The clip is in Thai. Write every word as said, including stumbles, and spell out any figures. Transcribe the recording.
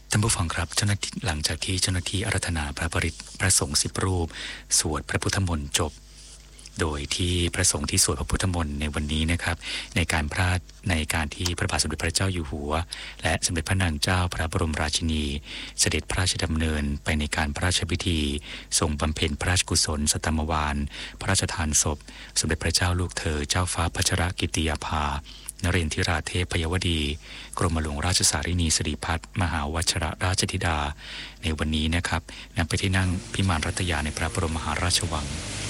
ท่านผู้ฟังครับเจ้าหน้าที่หลังจากที่เจ้าหน้าที่อาราธนาพระปริตรพระสงฆ์สิบรูปสวดพระพุทธมนต์จบโดยที่พระสงฆ์ที่สวดพระพุทธมนต์ในวันนี้นะครับในการพระในการที่พระบาทสมเด็จพระเจ้าอยู่หัวและสมเด็จพระนางเจ้าพระบรมราชินีเสด็จพระราชดำเนินไปในการพระราชพิธีทรงบำเพ็ญพระราชกุศลสัตตมวาลพระราชทานศพสมเด็จพระเจ้าลูกเธอเจ้าฟ้าพัชรกิติยาภานเรนทิราเทพยวดีกรมหลวงราชสารินีสิริพัฒน์มหาวชรราชธิดาในวันนี้นะครับนำไปที่นั่งพิมานรัตยาในพระบรมมหาราชวัง